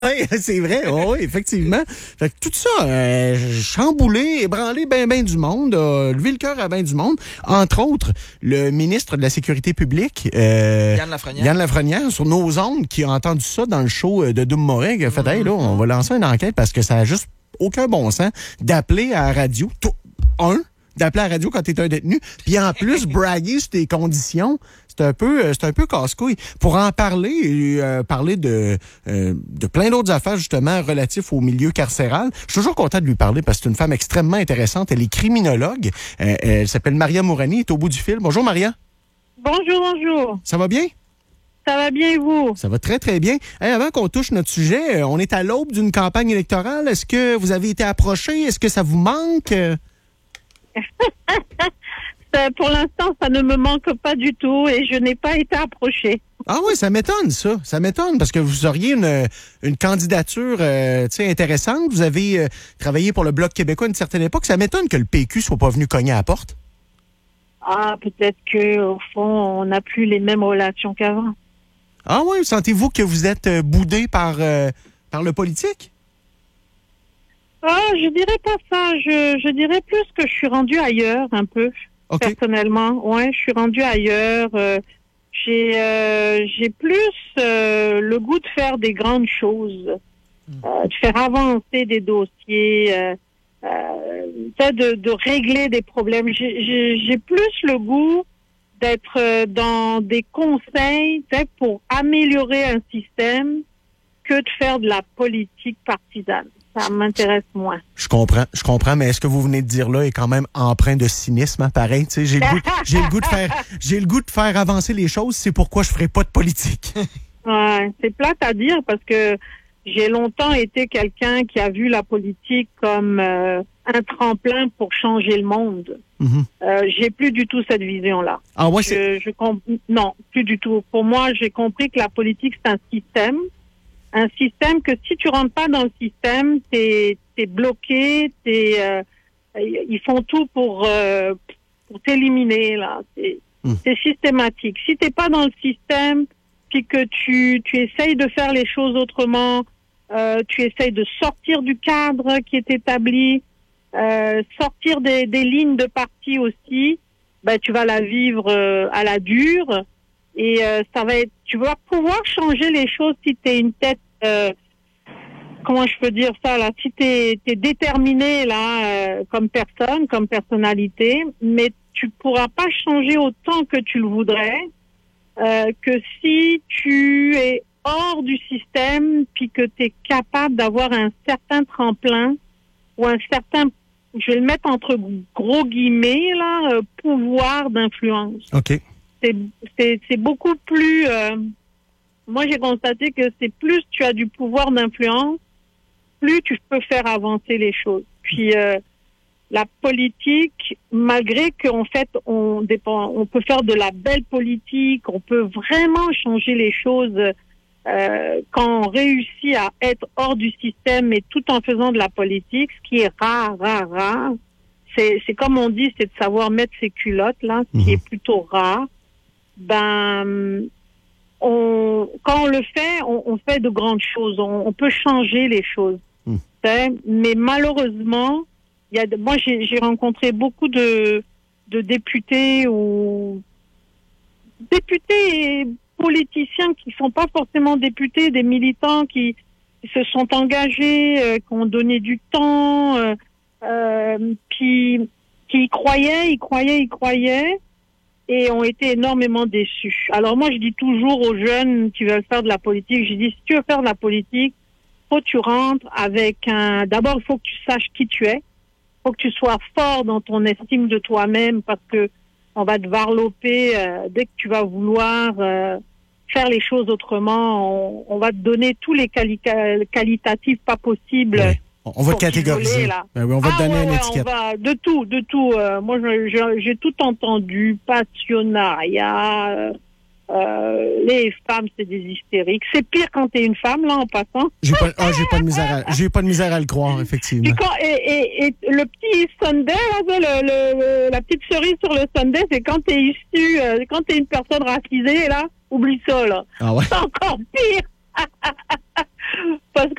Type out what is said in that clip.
Oui, c'est vrai, oui, effectivement. Fait que tout ça, chamboulé, ébranlé ben du monde, levé le cœur à ben du monde. Entre autres, le ministre de la Sécurité publique, Yann Lafrenière, sur nos ondes, qui a entendu ça dans le show de Doom Moret, qui a fait, hey, là, on va lancer une enquête parce que ça a juste aucun bon sens d'appeler à la radio, d'appeler à la radio quand t'es un détenu, puis en plus, braguer sur tes conditions. C'est un peu casse-couille. Pour en parler, parler de plein d'autres affaires, justement, relatifs au milieu carcéral. Je suis toujours content de lui parler parce que c'est une femme extrêmement intéressante. Elle est criminologue. Elle s'appelle Maria Mourani, elle est au bout du fil. Bonjour, Maria. Bonjour. Ça va bien? Ça va bien et vous? Ça va très, très bien. Hey, avant qu'on touche notre sujet, on est à l'aube d'une campagne électorale. Est-ce que vous avez été approché? Est-ce que ça vous manque? Pour l'instant, ça ne me manque pas du tout et je n'ai pas été approchée. Ah oui, ça m'étonne, ça. Ça m'étonne parce que vous auriez une candidature intéressante. Vous avez travaillé pour le Bloc québécois à une certaine époque. Ça m'étonne que le PQ soit pas venu cogner à la porte. Ah, peut-être qu'au fond, on n'a plus les mêmes relations qu'avant. Ah oui, sentez-vous que vous êtes boudé par le politique? Ah, je dirais pas ça. Je dirais plus que je suis rendue ailleurs un peu. Okay. Personnellement, ouais, je suis rendue ailleurs. J'ai plus le goût de faire des grandes choses, de faire avancer des dossiers, de régler des problèmes. J'ai plus le goût d'être dans des conseils pour améliorer un système que de faire de la politique partisane. Ça m'intéresse moins. Je comprends, mais est-ce que vous venez de dire là est quand même empreint de cynisme, hein, pareil, tu sais, j'ai le goût de faire avancer les choses, c'est pourquoi je ferai pas de politique. Ouais, c'est plate à dire parce que j'ai longtemps été quelqu'un qui a vu la politique comme un tremplin pour changer le monde. Mm-hmm. J'ai plus du tout cette vision-là. Ah ouais, non, plus du tout. Pour moi, j'ai compris que la politique c'est un système. Un système que si tu rentres pas dans le système, t'es bloqué, ils font tout pour t'éliminer, là. C'est systématique. Si t'es pas dans le système, puis que tu essayes de faire les choses autrement, tu essayes de sortir du cadre qui est établi, sortir des lignes de parti aussi, ben, tu vas la vivre à la dure. Et ça va être, tu vas pouvoir changer les choses si t'es une tête, comment je peux dire ça là, si t'es déterminé là comme personne, comme personnalité, mais tu pourras pas changer autant que tu le voudrais que si tu es hors du système puis que t'es capable d'avoir un certain tremplin ou un certain, je vais le mettre entre gros guillemets là, pouvoir d'influence. OK. C'est beaucoup plus... moi, j'ai constaté que c'est plus tu as du pouvoir d'influence, plus tu peux faire avancer les choses. Puis, la politique, malgré qu'en fait, on peut faire de la belle politique, on peut vraiment changer les choses quand on réussit à être hors du système et tout en faisant de la politique, ce qui est rare. C'est comme on dit, c'est de savoir mettre ses culottes, là, ce qui est plutôt rare. Ben, quand on le fait, on fait de grandes choses. On peut changer les choses. Mais malheureusement, moi j'ai rencontré beaucoup de députés ou députés et politiciens qui sont pas forcément députés, des militants qui se sont engagés, qui ont donné du temps, qui y croyaient. Et ont été énormément déçus. Alors moi, je dis toujours aux jeunes qui veulent faire de la politique, je dis, si tu veux faire de la politique, faut que tu rentres avec d'abord, il faut que tu saches qui tu es. Faut que tu sois fort dans ton estime de toi-même parce que on va te varloper dès que tu vas vouloir faire les choses autrement. On va te donner tous les qualitatifs pas possibles. Oui. On va te catégoriser. Ben oui, on va te donner une étiquette. De tout. Moi, j'ai tout entendu. Passionnariat. Les femmes, c'est des hystériques. C'est pire quand t'es une femme, là, en passant. J'ai pas de misère à le croire, effectivement. Et le petit sundae, là, la petite cerise sur le sundae, c'est quand t'es issu, quand t'es une personne racisée, là, oublie ça, là. Ah ouais? C'est encore pire. Parce